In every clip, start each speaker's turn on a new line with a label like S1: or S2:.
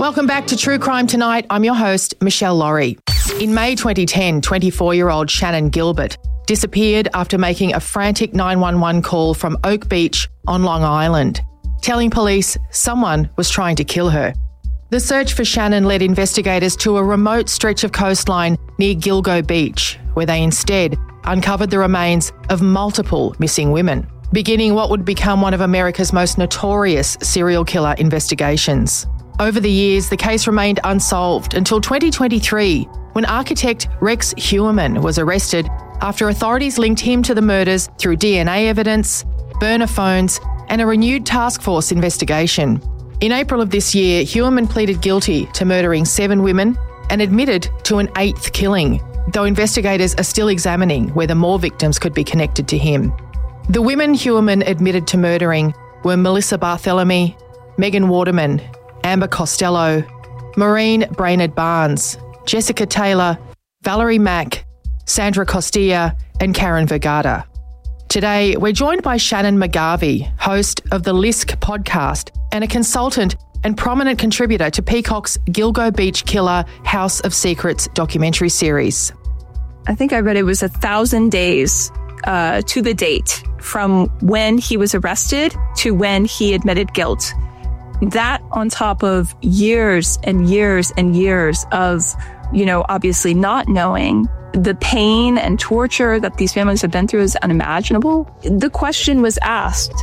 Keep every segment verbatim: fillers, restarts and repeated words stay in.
S1: Welcome back to True Crime Tonight. I'm your host, Michelle Laurie. In May twenty ten, twenty-four-year-old Shannon Gilbert disappeared after making a frantic nine one one call from Oak Beach on Long Island, telling police someone was trying to kill her. The search for Shannon led investigators to a remote stretch of coastline near Gilgo Beach, where they instead uncovered the remains of multiple missing women, beginning what would become one of America's most notorious serial killer investigations. Over the years, the case remained unsolved until twenty twenty-three, when architect Rex Heuermann was arrested after authorities linked him to the murders through D N A evidence, burner phones, and a renewed task force investigation. In April of this year, Heuermann pleaded guilty to murdering seven women and admitted to an eighth killing, though investigators are still examining whether more victims could be connected to him. The women Heuermann admitted to murdering were Melissa Barthelemy, Megan Waterman, Amber Costello, Maureen Brainerd Barnes, Jessica Taylor, Valerie Mack, Sandra Costilla, and Karen Vergata. Today, we're joined by Shannon McGarvey, host of the Lisk podcast and a consultant and prominent contributor to Peacock's Gilgo Beach Killer House of Secrets documentary series.
S2: I think I read it was a thousand days uh, to the date from when he was arrested to when he admitted guilt. That on top of years and years and years of, you know, obviously not knowing. The pain and torture that these families have been through is unimaginable. The question was asked,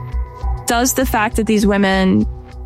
S2: does the fact that these women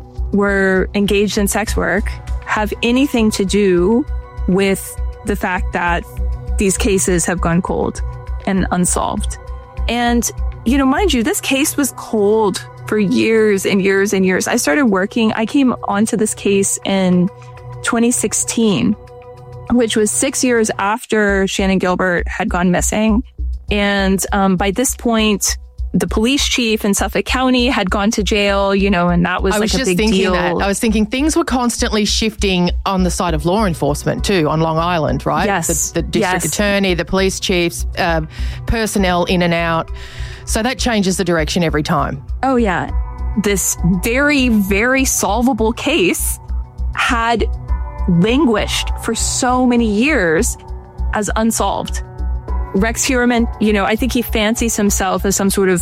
S2: were engaged in sex work have anything to do with the fact that these cases have gone cold and unsolved? And, you know, mind you, this case was cold for years and years and years. I started working, I came onto this case in twenty sixteen, which was six years after Shannon Gilbert had gone missing. And um, by this point, the police chief in Suffolk County had gone to jail, you know, and that was
S1: I
S2: like
S1: was
S2: a
S1: just
S2: big
S1: thinking
S2: deal.
S1: That. I was thinking things were constantly shifting on the side of law enforcement too, on Long Island, right?
S2: Yes.
S1: The, the district
S2: yes.
S1: attorney, the police chiefs, uh, personnel in and out. So that changes the direction every time.
S2: Oh, yeah. This very, very solvable case had languished for so many years as unsolved. Rex Heuermann, you know, I think he fancies himself as some sort of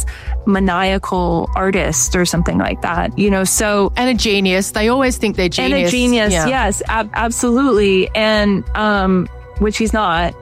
S2: maniacal artist or something like that, you know, so.
S1: And a genius. They always think they're genius.
S2: And a genius, yeah. yes, ab- absolutely. And, um, which he's not.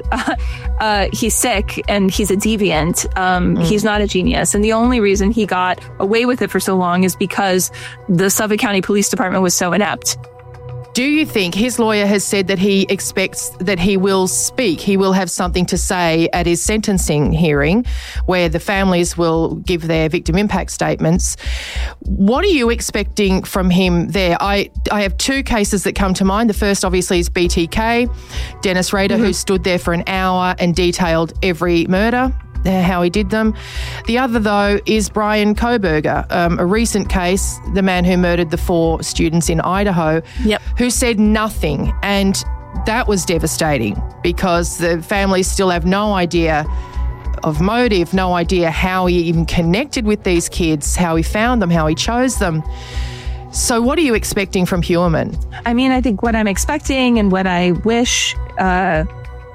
S2: uh, he's sick and he's a deviant. Um, mm. He's not a genius. And the only reason he got away with it for so long is because the Suffolk County Police Department was so inept.
S1: Do you think his lawyer has said that he expects that he will speak, he will have something to say at his sentencing hearing where the families will give their victim impact statements? What are you expecting from him there? I, I have two cases that come to mind. The first obviously is B T K, Dennis Rader, mm-hmm. who stood there for an hour and detailed every murder, how he did them. The other, though, is Brian Kohberger, um, a recent case, the man who murdered the four students in Idaho,
S2: yep.
S1: who said nothing. And that was devastating because the families still have no idea of motive, no idea how he even connected with these kids, how he found them, how he chose them. So what are you expecting from Heuermann?
S2: I mean, I think what I'm expecting and what I wish uh,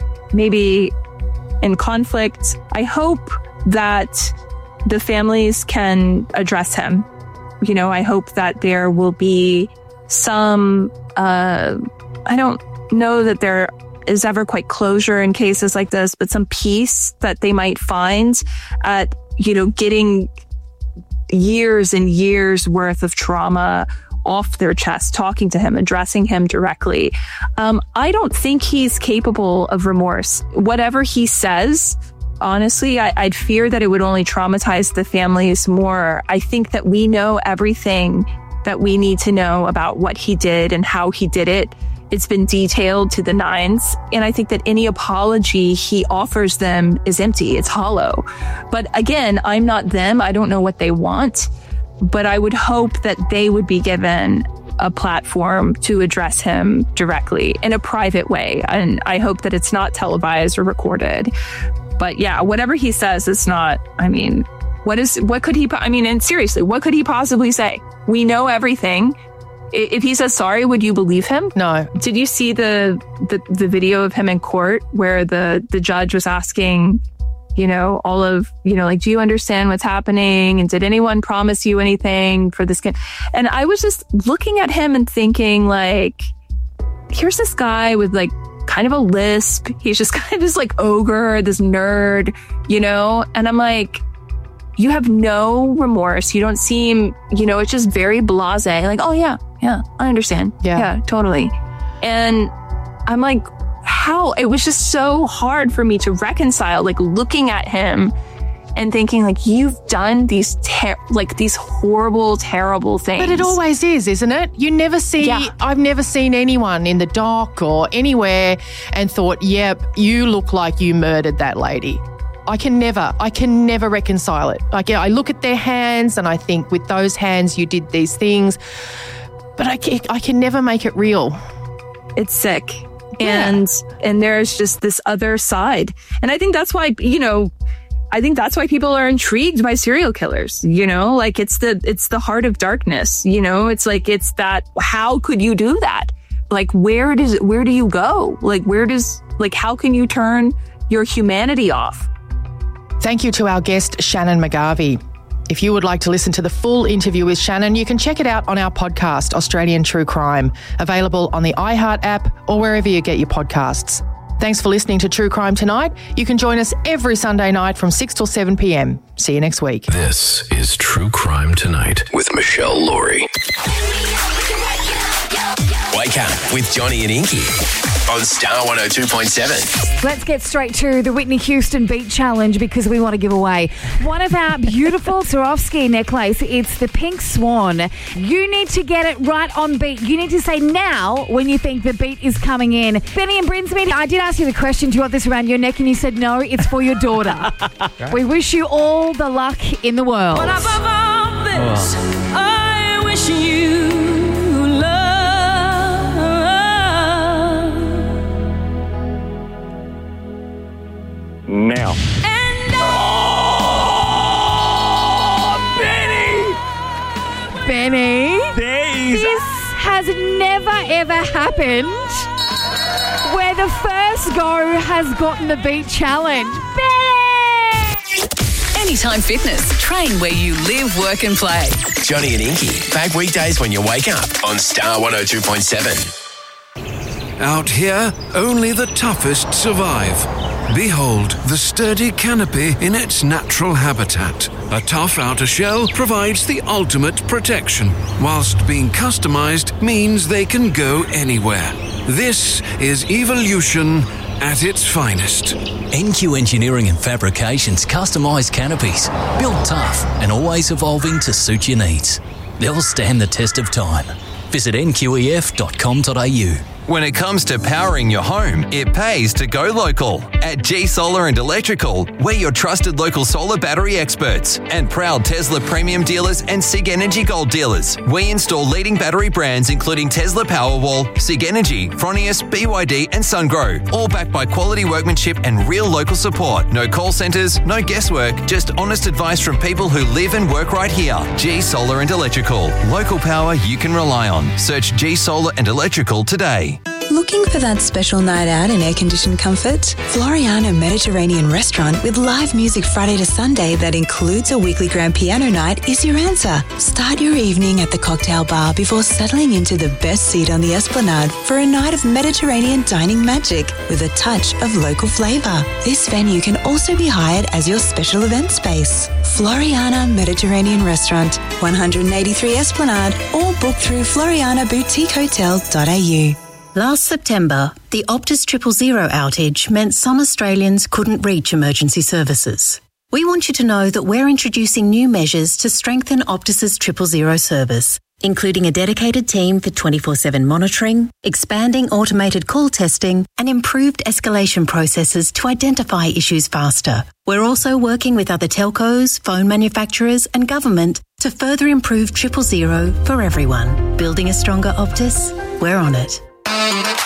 S2: maybe in conflict, I hope that the families can address him. You know, I hope that there will be some, uh, I don't know that there is ever quite closure in cases like this, but some peace that they might find at, you know, getting years and years worth of trauma off their chest, talking to him, addressing him directly. Um, I don't think he's capable of remorse. Whatever he says, honestly, I, I'd fear that it would only traumatize the families more. I think that we know everything that we need to know about what he did and how he did it. It's been detailed to the nines. And I think that any apology he offers them is empty. It's hollow. But again, I'm not them. I don't know what they want. But I would hope that they would be given a platform to address him directly in a private way. And I hope that it's not televised or recorded. But yeah, whatever he says, it's not, I mean, what is, what could he, I mean, and seriously, what could he possibly say? We know everything. If he says sorry, would you believe him?
S1: No.
S2: Did you see the, the, the video of him in court where the, the judge was asking, you know, all of, you know, like, do you understand what's happening? And did anyone promise you anything for this kid? And I was just looking at him and thinking, like, here's this guy with like kind of a lisp. He's just kind of this like ogre, this nerd, you know? And I'm like, you have no remorse. You don't seem, you know, it's just very blasé. Like, oh yeah, yeah, I understand.
S1: Yeah.
S2: Yeah, totally. And I'm like, how? It was just so hard for me to reconcile, like looking at him and thinking like, you've done these, ter- like these horrible, terrible things.
S1: But it always is, isn't it? You never see,
S2: Yeah.
S1: I've never seen anyone in the dock or anywhere and thought, yep, you look like you murdered that lady. I can never, I can never reconcile it. Like, yeah, I look at their hands and I think with those hands you did these things, but I can, I can never make it real.
S2: It's sick.
S1: Yeah.
S2: And, and there's just this other side. And I think that's why, you know, I think that's why people are intrigued by serial killers, you know, like it's the, it's the heart of darkness, you know, it's like, it's that, how could you do that? Like, where does, where do you go? Like, where does, like, how can you turn your humanity off?
S1: Thank you to our guest, Shannon McGarvey. If you would like to listen to the full interview with Shannon, you can check it out on our podcast, Australian True Crime, available on the iHeart app or wherever you get your podcasts. Thanks for listening to True Crime Tonight. You can join us every Sunday night from six till seven p.m. See you next week.
S3: This is True Crime Tonight with Michelle Laurie. Wake up with Johnny and Inky on Star one oh two point seven.
S4: Let's get straight to the Whitney Houston Beat Challenge because we want to give away one of our beautiful Swarovski necklace. It's the Pink Swan. You need to get it right on beat. You need to say now when you think the beat is coming in. Benny and Brinsmead, I did ask you the question, do you want this around your neck? And you said no, it's for your daughter. We wish you all the luck in the world.
S5: But above all this, I wish you love.
S6: Now.
S5: And
S6: Oh, Benny!
S4: Benny,
S6: Days.
S4: this has never ever happened where the first go has gotten the Beat Challenge. Benny!
S7: Anytime Fitness. Train where you live, work and play.
S3: Johnny and Inky, back weekdays when you wake up on Star one oh two point seven.
S8: Out here, only the toughest survive. Behold the sturdy canopy in its natural habitat. A tough outer shell provides the ultimate protection, whilst being customized means they can go anywhere. This is evolution at its finest.
S9: N Q Engineering and Fabrication's customised canopies, built tough and always evolving to suit your needs. They'll stand the test of time. Visit N Q E F dot com dot a u.
S10: When it comes to powering your home, it pays to go local. At G Solar and Electrical, we're your trusted local solar battery experts and proud Tesla premium dealers and Sig Energy Gold dealers. We install leading battery brands including Tesla Powerwall, Sig Energy, Fronius, B Y D and SunGrow, all backed by quality workmanship and real local support. No call centres, no guesswork, just honest advice from people who live and work right here. G Solar and Electrical, local power you can rely on. Search G Solar and Electrical today.
S11: Looking for that special night out in air-conditioned comfort? Floriana Mediterranean Restaurant with live music Friday to Sunday that includes a weekly grand piano night is your answer. Start your evening at the cocktail bar before settling into the best seat on the Esplanade for a night of Mediterranean dining magic with a touch of local flavour. This venue can also be hired as your special event space. Floriana Mediterranean Restaurant, one eighty-three Esplanade, or book through floriana boutique hotel dot a u.
S12: Last September, the Optus Triple Zero outage meant some Australians couldn't reach emergency services. We want you to know that we're introducing new measures to strengthen Optus's Triple Zero service, including a dedicated team for twenty-four seven monitoring, expanding automated call testing, and improved escalation processes to identify issues faster. We're also working with other telcos, phone manufacturers, and government to further improve Triple Zero for everyone. Building a stronger Optus? We're on it.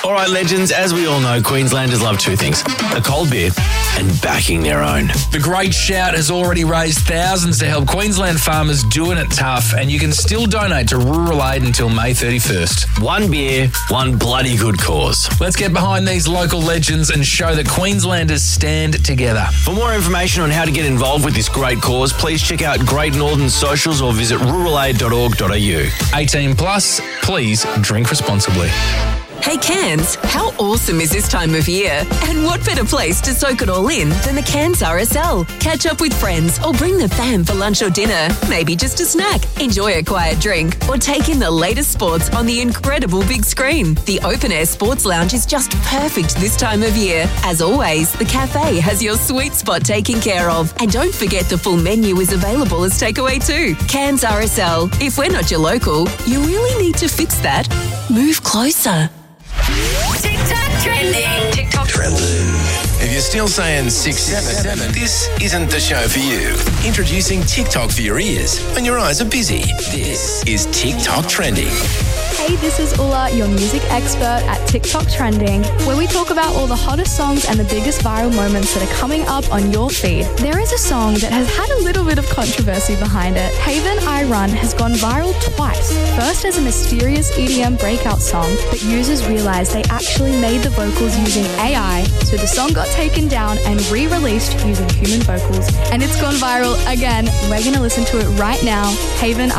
S13: All right, legends, as we all know, Queenslanders love two things, a cold beer and backing their own.
S14: The Great Shout has already raised thousands to help Queensland farmers doing it tough, and you can still donate to Rural Aid until May thirty-first.
S13: One beer, one bloody good cause.
S14: Let's get behind these local legends and show that Queenslanders stand together.
S13: For more information on how to get involved with this great cause, please check out Great Northern socials or visit rural aid dot org dot a u.
S14: eighteen plus, please drink responsibly.
S15: Hey Cairns, how awesome is this time of year? And what better place to soak it all in than the Cairns R S L? Catch up with friends or bring the fam for lunch or dinner. Maybe just a snack, enjoy a quiet drink, or take in the latest sports on the incredible big screen. The Open Air Sports Lounge is just perfect this time of year. As always, the cafe has your sweet spot taken care of. And don't forget the full menu is available as takeaway too. Cairns R S L, if we're not your local, you really need to fix that. Move closer.
S3: TikTok trending. TikTok trending. If you're still saying six, seven, this isn't the show for you. Introducing TikTok for your ears when your eyes are busy. This is TikTok trending.
S16: Hey, this is Ula, your music expert at TikTok Trending, where we talk about all the hottest songs and the biggest viral moments that are coming up on your feed. There is a song that has had a little bit of controversy behind it. Haven I Run has gone viral twice. First as a mysterious E D M breakout song, but users realized they actually made the vocals using A I, so the song got taken down and re-released using human vocals. And it's gone viral again. We're going to listen to it right now. Haven